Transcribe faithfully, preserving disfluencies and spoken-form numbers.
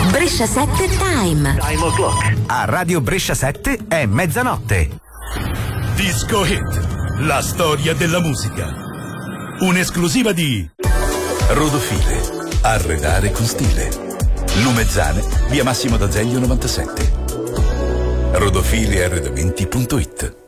Brescia sette Time. Time o'clock. A Radio Brescia sette è mezzanotte. Disco Hit, la storia della musica. Un'esclusiva di Rodofile, arredare con stile. Lumezzane, via Massimo d'Azeglio novantasette. rodofile arredamenti punto it.